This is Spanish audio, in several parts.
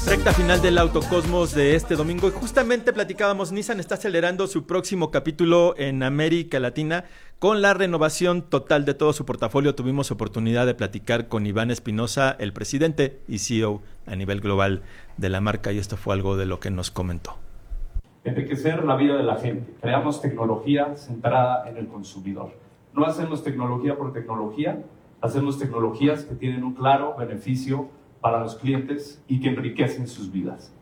Recta final del Autocosmos de este domingo y justamente platicábamos, Nissan está acelerando su próximo capítulo en América Latina con la renovación total de todo su portafolio. Tuvimos oportunidad de platicar con Iván Espinosa, el presidente y CEO a nivel global de la marca, y esto fue algo de lo que nos comentó. Enriquecer la vida de la gente. Creamos tecnología centrada en el consumidor. No hacemos tecnología por tecnología, hacemos tecnologías que tienen un claro beneficio para los clientes y que enriquecen sus vidas.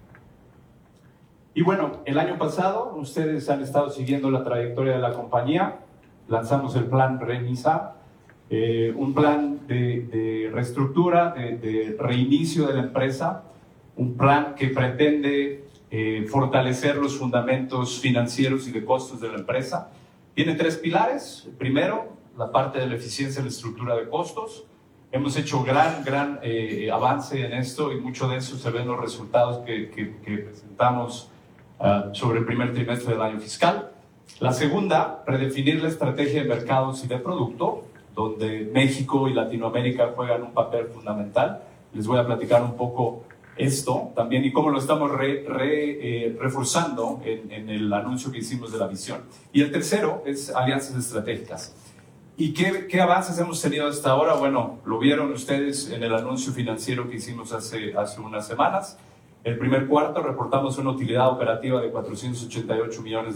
Y bueno, el año pasado, ustedes han estado siguiendo la trayectoria de la compañía, lanzamos el plan ReNissan, un plan de reestructura, de reinicio de la empresa, un plan que pretende fortalecer los fundamentos financieros y de costos de la empresa. Tiene 3 pilares. El primero, la parte de la eficiencia en la estructura de costos. Hemos hecho gran avance en esto y mucho de eso se ven los resultados que presentamos sobre el primer trimestre del año fiscal. La segunda, redefinir la estrategia de mercados y de producto, donde México y Latinoamérica juegan un papel fundamental. Les voy a platicar un poco esto también y cómo lo estamos reforzando en el anuncio que hicimos de la visión. Y el tercero es alianzas estratégicas. ¿Y qué avances hemos tenido hasta ahora? Bueno, lo vieron ustedes en el anuncio financiero que hicimos hace unas semanas. El primer cuarto reportamos una utilidad operativa de $488 millones,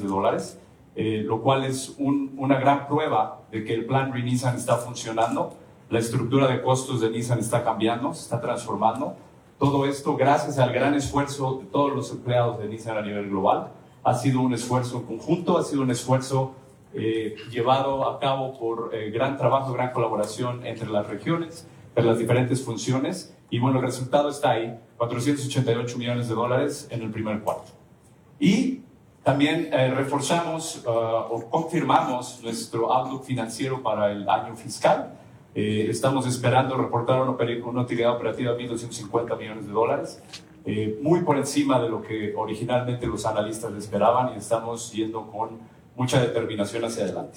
lo cual es una gran prueba de que el plan ReNissan está funcionando. La estructura de costos de Nissan está cambiando, se está transformando. Todo esto gracias al gran esfuerzo de todos los empleados de Nissan a nivel global. Ha sido un esfuerzo conjunto, ha sido un esfuerzo llevado a cabo por gran trabajo, gran colaboración entre las regiones, entre las diferentes funciones, y bueno, el resultado está ahí, $488 millones en el primer cuarto. Y también reforzamos o confirmamos nuestro outlook financiero para el año fiscal. Estamos esperando reportar una utilidad operativa de $1.250 millones, muy por encima de lo que originalmente los analistas esperaban, y estamos yendo con mucha determinación hacia adelante.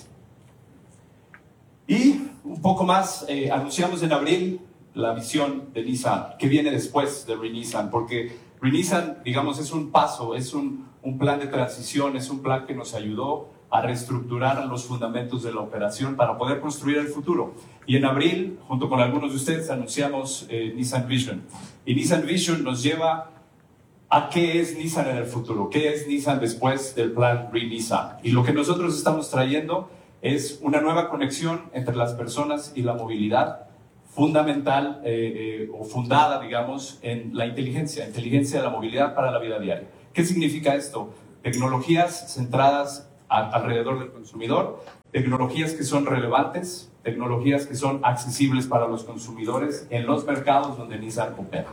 Y un poco más, anunciamos en abril la visión de Nissan, que viene después de ReNissan, porque ReNissan, digamos, es un paso, es un plan de transición, es un plan que nos ayudó a reestructurar los fundamentos de la operación para poder construir el futuro. Y en abril, junto con algunos de ustedes, anunciamos Nissan Vision. Y Nissan Vision nos lleva a qué es Nissan en el futuro, qué es Nissan después del plan ReNissan. Y lo que nosotros estamos trayendo es una nueva conexión entre las personas y la movilidad, fundamental o fundada, digamos, en la inteligencia de la movilidad para la vida diaria. ¿Qué significa esto? Tecnologías centradas alrededor del consumidor, tecnologías que son relevantes, tecnologías que son accesibles para los consumidores en los mercados donde Nissan opera.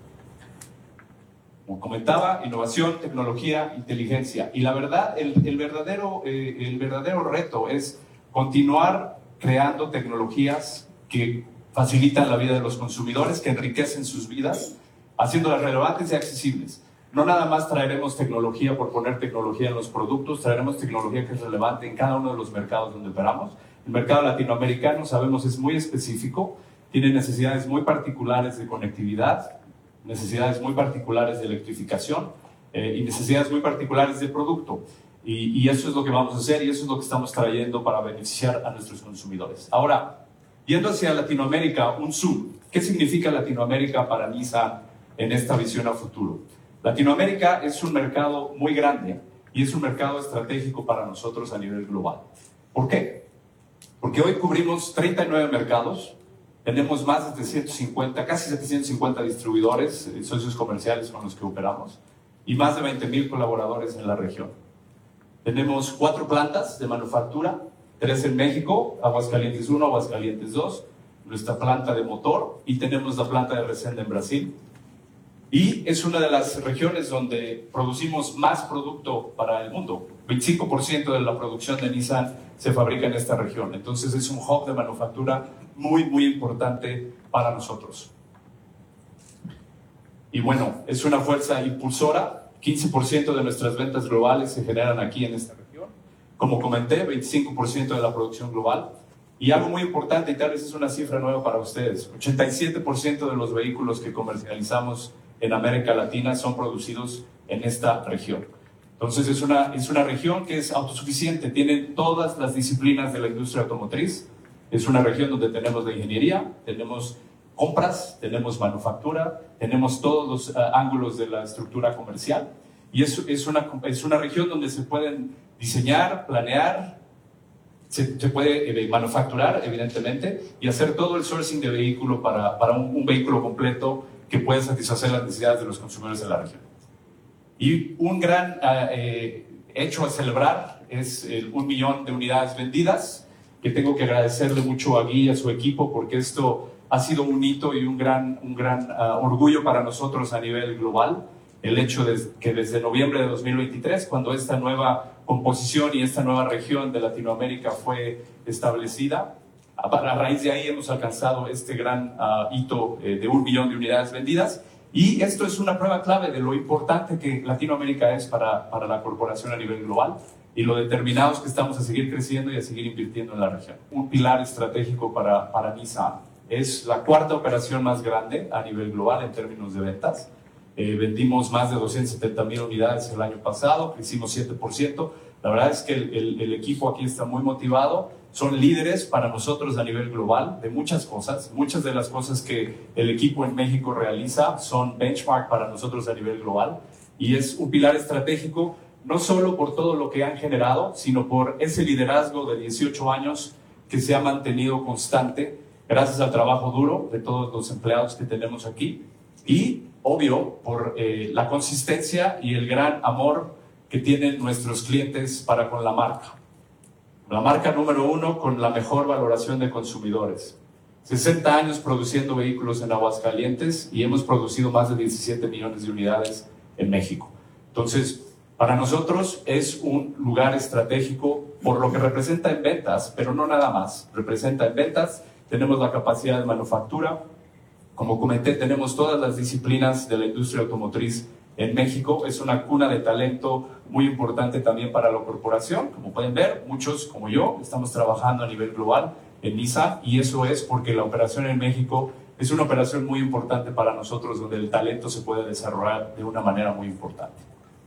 Como comentaba, innovación, tecnología, inteligencia. Y la verdad, el verdadero reto es continuar creando tecnologías que facilitan la vida de los consumidores, que enriquecen sus vidas, haciéndolas relevantes y accesibles. No nada más traeremos tecnología por poner tecnología en los productos, traeremos tecnología que es relevante en cada uno de los mercados donde operamos. El mercado latinoamericano, sabemos, es muy específico, tiene necesidades muy particulares de conectividad, necesidades muy particulares de electrificación y necesidades muy particulares de producto. Y eso es lo que vamos a hacer y eso es lo que estamos trayendo para beneficiar a nuestros consumidores. Ahora, yendo hacia Latinoamérica, un zoom. ¿Qué significa Latinoamérica para Nissan en esta visión a futuro? Latinoamérica es un mercado muy grande y es un mercado estratégico para nosotros a nivel global. ¿Por qué? Porque hoy cubrimos 39 mercados, tenemos más de 750, casi 750 distribuidores, socios comerciales con los que operamos y más de 20,000 colaboradores en la región. Tenemos 4 plantas de manufactura, 3 en México, Aguascalientes 1, Aguascalientes 2, nuestra planta de motor, y tenemos la planta de Resende en Brasil. Y es una de las regiones donde producimos más producto para el mundo. 25% de la producción de Nissan se fabrica en esta región. Entonces es un hub de manufactura muy importante para nosotros. Y bueno, es una fuerza impulsora. 15% de nuestras ventas globales se generan aquí en esta región. Como comenté, 25% de la producción global. Y algo muy importante, y tal vez es una cifra nueva para ustedes, 87% de los vehículos que comercializamos en América Latina son producidos en esta región. Entonces es una región que es autosuficiente, tiene todas las disciplinas de la industria automotriz, es una región donde tenemos la ingeniería, tenemos compras, tenemos manufactura, tenemos todos los ángulos de la estructura comercial, y es una región donde se pueden diseñar, planear, se puede manufacturar, evidentemente, y hacer todo el sourcing de vehículo para un vehículo completo que pueda satisfacer las necesidades de los consumidores de la región. Y un gran hecho a celebrar es el 1 millón de unidades vendidas, que tengo que agradecerle mucho a Guy y a su equipo, porque esto ha sido un hito y un gran orgullo para nosotros a nivel global. El hecho de que desde noviembre de 2023, cuando esta nueva composición y esta nueva región de Latinoamérica fue establecida, a raíz de ahí hemos alcanzado este gran hito de 1 millón de unidades vendidas. Y esto es una prueba clave de lo importante que Latinoamérica es para la corporación a nivel global y lo determinados que estamos a seguir creciendo y a seguir invirtiendo en la región. Un pilar estratégico para Nissan. Es la cuarta operación más grande a nivel global en términos de ventas. Vendimos más de 270,000 unidades el año pasado, crecimos 7%. La verdad es que el equipo aquí está muy motivado. Son líderes para nosotros a nivel global de muchas cosas. Muchas de las cosas que el equipo en México realiza son benchmark para nosotros a nivel global. Y es un pilar estratégico, no solo por todo lo que han generado, sino por ese liderazgo de 18 años que se ha mantenido constante gracias al trabajo duro de todos los empleados que tenemos aquí. Y, obvio, por la consistencia y el gran amor que tienen nuestros clientes para con la marca. La marca número 1 con la mejor valoración de consumidores. 60 años produciendo vehículos en Aguascalientes y hemos producido más de 17 millones de unidades en México. Entonces, para nosotros es un lugar estratégico por lo que representa en ventas, pero no nada más. Representa en ventas, tenemos la capacidad de manufactura. Como comenté, tenemos todas las disciplinas de la industria automotriz en México. Es una cuna de talento muy importante también para la corporación. Como pueden ver, muchos como yo estamos trabajando a nivel global en Nissan, y eso es porque la operación en México es una operación muy importante para nosotros, donde el talento se puede desarrollar de una manera muy importante.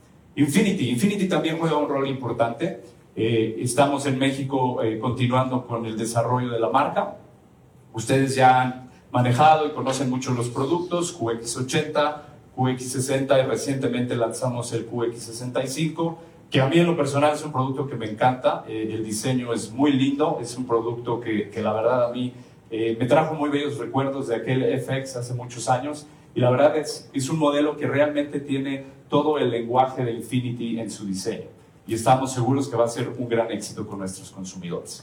Infiniti también juega un rol importante. Estamos en México continuando con el desarrollo de la marca. Ustedes ya han manejado y conocen mucho los productos, QX80, QX60, y recientemente lanzamos el QX65, que a mí en lo personal es un producto que me encanta. El diseño es muy lindo, es un producto que la verdad a mí me trajo muy bellos recuerdos de aquel FX hace muchos años, y la verdad es un modelo que realmente tiene todo el lenguaje de Infiniti en su diseño, y estamos seguros que va a ser un gran éxito con nuestros consumidores.